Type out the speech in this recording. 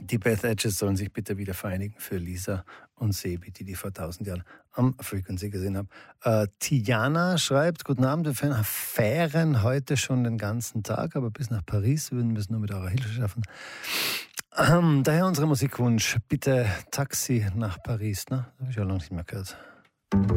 Die Beth Edges sollen sich bitte wieder vereinigen für Lisa und Sebi, die vor 1000 Jahren am Frequency gesehen haben. Tiana schreibt, guten Abend, wir fahren heute schon den ganzen Tag, aber bis nach Paris würden wir es nur mit eurer Hilfe schaffen. Daher unser Musikwunsch, bitte Taxi nach Paris, ne? Das habe ich ja lange nicht mehr gehört.